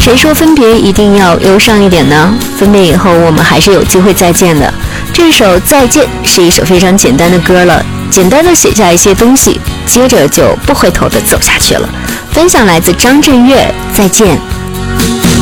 谁说分别一定要忧伤一点呢？分别以后我们还是有机会再见的。这首《再见》是一首非常简单的歌了，简单的写下一些东西，接着就不回头的走下去了。分享来自张震岳，再见。